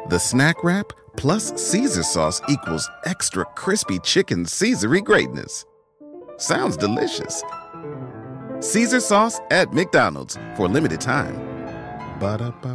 The snack wrap plus Caesar sauce equals extra crispy chicken Caesar-y greatness. Sounds delicious. Caesar sauce at McDonald's for a limited time. Ba-da-ba-ba.